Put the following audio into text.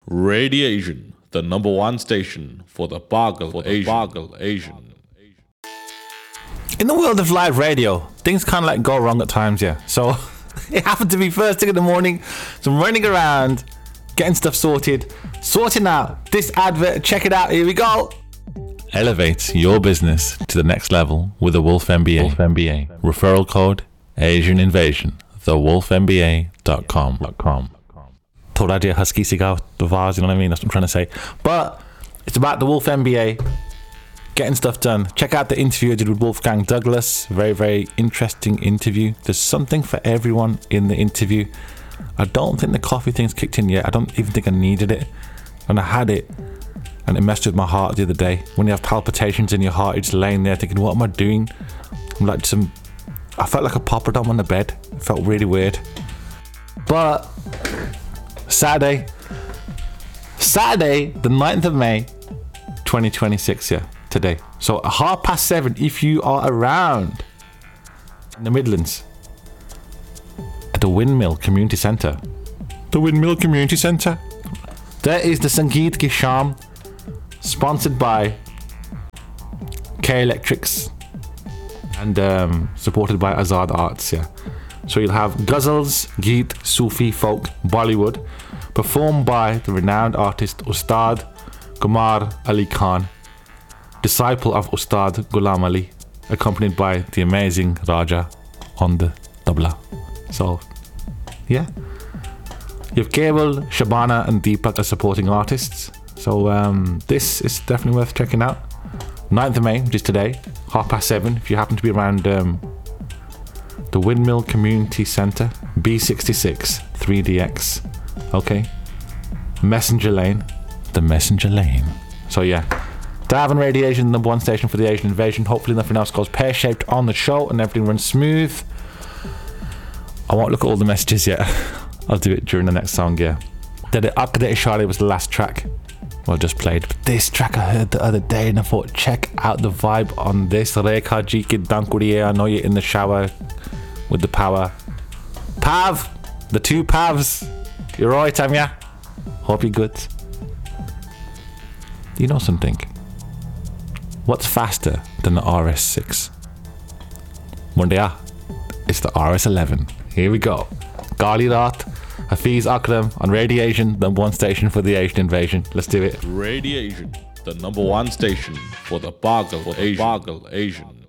Radiation, the number one station for the Bagal Asian. In the world of live radio, things kind of like go wrong at times, yeah. So it happened to be first thing in the morning, so I'm running around, getting stuff sorting out this advert. Check it out, here we go. Elevate your business to the next level with the Wolf MBA. Referral code Asian Invasion. TheWolfMBA.com. Thought I'd husky cigar the vase, you know what I mean? That's what I'm trying to say. But it's about the Wolf MBA, getting stuff done. Check out the interview I did with Wolfgang Douglas. Very, very interesting interview. There's something for everyone in the interview. I don't think the coffee thing's kicked in yet. I don't even think I needed it. And I had it, and it messed with my heart the other day. When you have palpitations in your heart, you're just laying there thinking, what am I doing? I'm like I felt like a poppadom on the bed. It felt really weird. But Saturday, the 9th of May, 2026, yeah, today. So 7:30, if you are around in the Midlands, at the Windmill Community Centre. There is the Sangeet Ki Sham, sponsored by K Electrics and supported by Azad Arts, yeah. So you'll have ghazals, geet, Sufi, folk, Bollywood, performed by the renowned artist Ustad Gumar Ali Khan, disciple of Ustad Ghulam Ali, accompanied by the amazing Raja on the tabla. So, yeah. You have Gable, Shabana and Deepak as supporting artists. So this is definitely worth checking out. 9th of May, which is today, 7:30, if you happen to be around the Windmill Community Centre, B66 3DX. Okay. Messenger Lane. The Messenger Lane. So yeah. Davin Radiation, number one station for the Asian Invasion. Hopefully nothing else goes pear-shaped on the show and everything runs smooth. I won't look at all the messages yet. I'll do it during the next song, yeah. Akadeti Shari was the last track. Well, just played. But this track I heard the other day and I thought, check out the vibe on this. Rekha Ji Ki Dankuriye, I know you're in the shower with the power. Pav! The two Pavs. You're right, Amya. Hope you're good. You know something? What's faster than the RS6? Mundiya. It's the RS11. Here we go. Gali Raat, Hafiz Akram on Radiation, the one station for the Asian Invasion. Let's do it. Radiation, the number one station for the Bagal Asian.